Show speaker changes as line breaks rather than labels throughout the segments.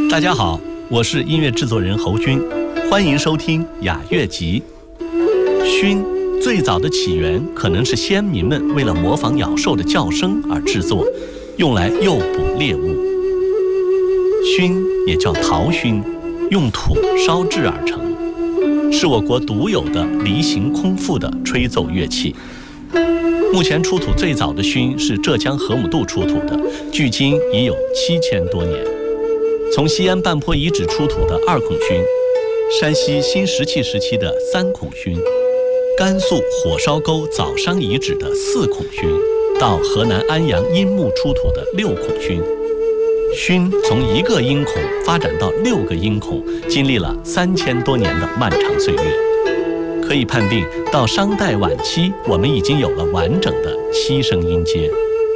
大家好，我是音乐制作人侯军，欢迎收听雅乐集。埙最早的起源可能是先民们为了模仿鸟兽的叫声而制作，用来诱捕猎物。埙也叫陶埙，用土烧制而成，是我国独有的离形空腹的吹奏乐器。目前出土最早的埙是浙江河姆渡出土的，距今已有7000多年。从西安半坡遗址出土的2孔埙，山西新石器时期的3孔埙，甘肃火烧沟早商遗址的4孔埙，到河南安阳阴墓出土的6孔埙。埙从1个音孔发展到6个音孔，经历了3000多年的漫长岁月。可以判定，到商代晚期，我们已经有了完整的7声音阶。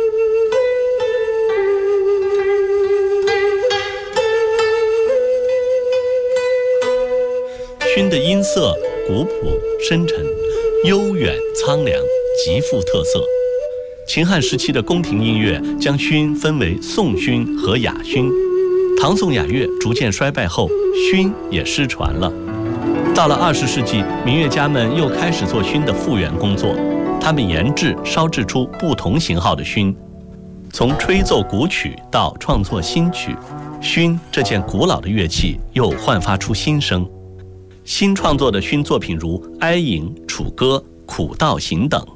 埙的音色古朴深沉、悠远苍凉，极富特色。秦汉时期的宫廷音乐将埙分为宋埙和雅埙，唐宋雅乐逐渐衰败后，埙也失传了。到了20世纪，民乐家们又开始做埙的复原工作，他们研制烧制出不同型号的埙，从吹奏古曲到创作新曲，埙这件古老的乐器又焕发出新生。新创作的埙作品如《哀吟》《楚歌》《苦道行》等。